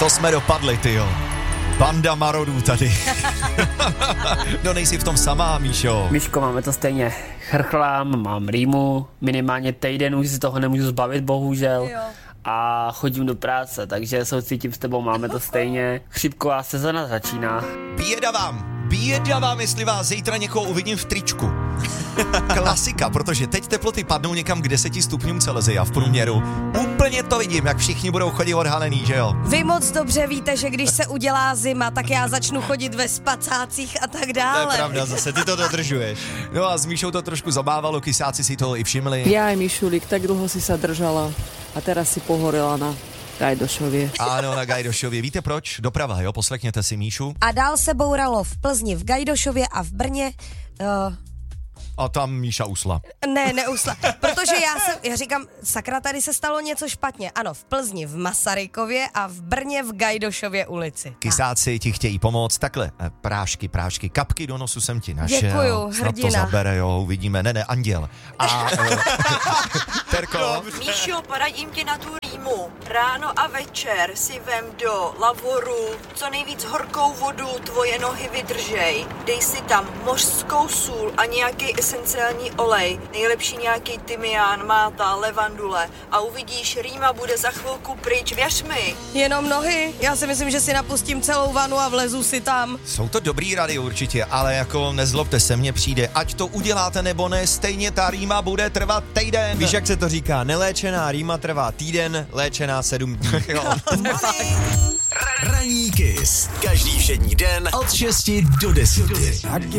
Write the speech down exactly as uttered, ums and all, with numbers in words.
To jsme dopadli, tyjo. Banda marodů tady. No nejsi v tom samá, Míšo. Míško, máme to stejně. Chrchlám, mám rýmu, minimálně týden už si toho nemůžu zbavit, bohužel. Jo. A chodím do práce, takže soucítím s tebou, máme to stejně. Chřipková sezona začíná. Běda vám, běda vám, jestli vás zítra někoho uvidím v tričku. Klasika, protože teď teploty padnou někam k deseti stupňům Celsia v průměru. Úplně to vidím, jak všichni budou chodit odhalený, že jo? Vy moc dobře víte, že když se udělá zima, tak já začnu chodit ve spacácích a tak dále. To je pravda, zase ty to dodržuješ. No a s Míšou to trošku zabávalo, kysáci si toho i všimli. Jaj, Mišulík, tak dlho si sa držala a teraz si pohorela na Gajdošově. Ano, na Gajdošově. Víte proč? Doprava, jo? Poslechněte si Míšu. A dál se bouralo v Plzni, v Gajdošově a v Brně. Uh... A tam Míša usla. Ne, neusla. Protože já jsem, já říkám, sakra, tady se stalo něco špatně. Ano, v Plzni, v Masarykově a v Brně v Gajdošově ulici. Kysáci ti chtějí pomoct. Takhle, prášky, prášky, kapky do nosu jsem ti našel. Děkuju, snad hrdina. to zabere, jo, uvidíme. Ne, ne, anděl. A Terko. Míšo, poradím ti na tu rýmu. Ráno a večer si vem do lavoru co nejvíc horkou vodu, tvoje nohy vydržej. Dej si tam mořskou sůl a nějaký esenciální olej, nejlepší nějaký tymián, máta, levandule a uvidíš, rýma bude za chvilku pryč, věř mi. Jenom nohy? Já si myslím, že si napustím celou vanu a vlezu si tam. Jsou to dobrý rady určitě, ale jako nezlobte se, mně přijde, ať to uděláte nebo ne, stejně ta rýma bude trvat týden. Víš, jak se to říká, neléčená rýma trvá týden, léčená sedm dní. Ranní Kiss. Každý všední den od šesti do deseti.